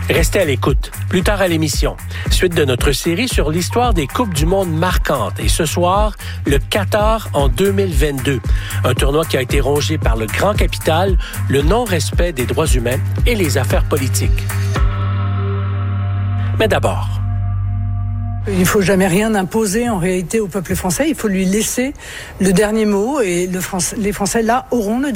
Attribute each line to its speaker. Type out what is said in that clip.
Speaker 1: Restez à l'écoute. Plus tard à l'émission, suite de notre série sur l'histoire des Coupes du monde marquantes. Et ce soir, le Qatar en 2022. Un tournoi qui a été rongé par le grand capital, le non-respect des droits humains et les affaires politiques. Mais d'abord...
Speaker 2: Il ne faut jamais rien imposer en réalité au peuple français. Il faut lui laisser le dernier mot et les Français là auront le dernier mot.